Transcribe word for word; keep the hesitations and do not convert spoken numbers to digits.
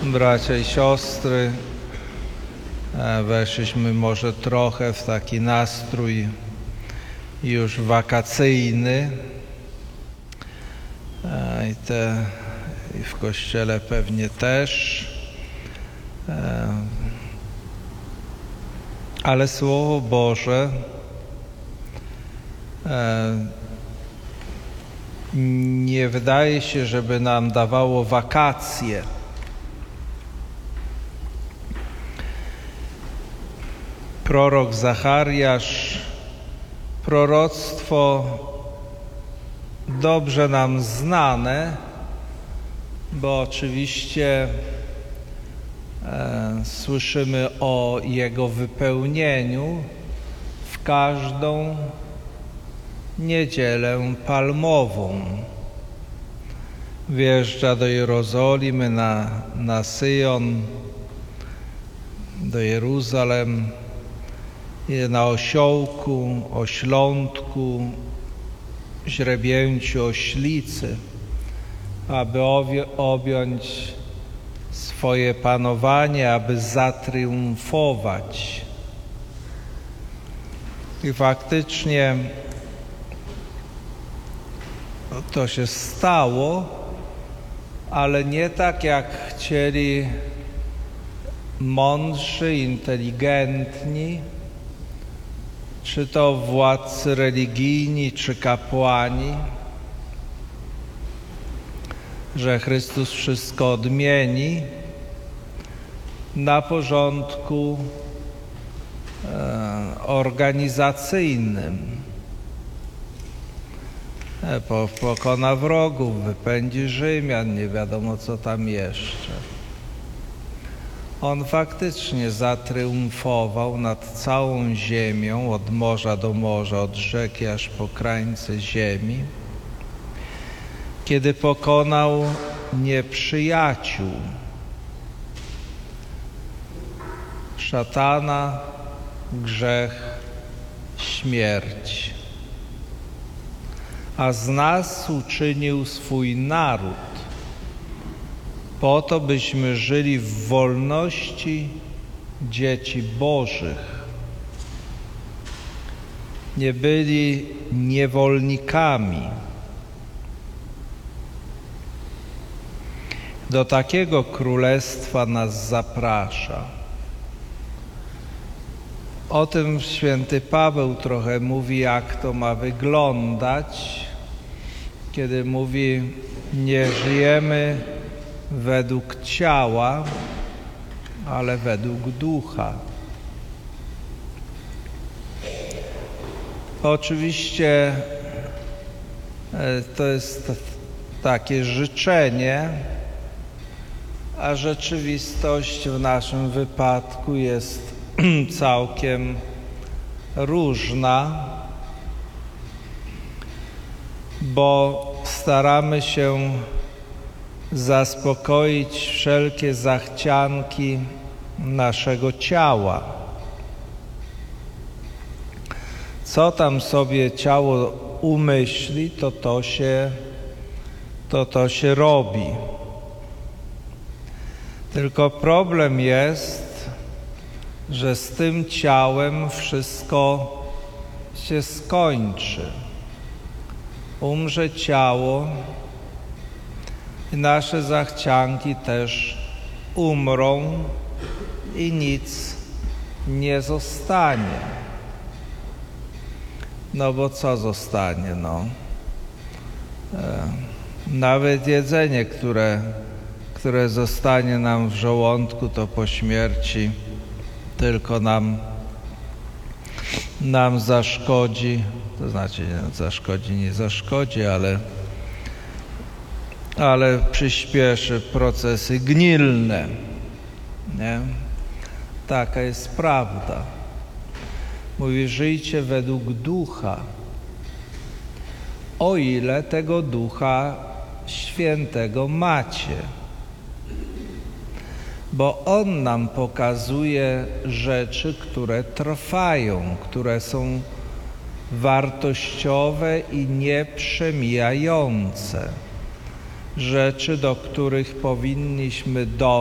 Bracia i siostry, weszliśmy może trochę w taki nastrój już wakacyjny i, te, i w kościele pewnie też, ale Słowo Boże nie wydaje się, żeby nam dawało wakacje. Prorok Zachariasz, proroctwo dobrze nam znane, bo oczywiście e, słyszymy o jego wypełnieniu w każdą niedzielę palmową. Wjeżdża do Jerozolimy, na, na Syjon, do Jeruzalem, na osiołku, oślątku, źrebięciu oślicy, aby objąć swoje panowanie, aby zatriumfować. I faktycznie to się stało, ale nie tak, jak chcieli mądrzy, inteligentni, czy to władcy religijni, czy kapłani, że Chrystus wszystko odmieni na porządku e, organizacyjnym. E, po, pokona wrogów, wypędzi Rzymian, nie wiadomo co tam jeszcze. On faktycznie zatriumfował nad całą ziemią, od morza do morza, od rzeki aż po krańce ziemi, kiedy pokonał nieprzyjaciół, szatana, grzech, śmierć, a z nas uczynił swój naród, po to, byśmy żyli w wolności dzieci Bożych. Nie byli niewolnikami. Do takiego królestwa nas zaprasza. O tym święty Paweł trochę mówi, jak to ma wyglądać, kiedy mówi: nie żyjemy według ciała, ale według ducha. Oczywiście to jest takie życzenie, a rzeczywistość w naszym wypadku jest całkiem różna, bo staramy się zaspokoić wszelkie zachcianki naszego ciała. Co tam sobie ciało umyśli, to to się, to to się robi. Tylko problem jest, że z tym ciałem wszystko się skończy. Umrze ciało i nasze zachcianki też umrą i nic nie zostanie. No bo co zostanie? No, e, nawet jedzenie, które, które zostanie nam w żołądku, to po śmierci tylko nam, nam zaszkodzi. To znaczy nie zaszkodzi, nie zaszkodzi, ale ale przyspieszy procesy gnilne, nie? Taka jest prawda. Mówi: żyjcie według ducha, o ile tego Ducha Świętego macie. Bo On nam pokazuje rzeczy, które trwają, które są wartościowe i nieprzemijające. Rzeczy, do których powinniśmy dążyć,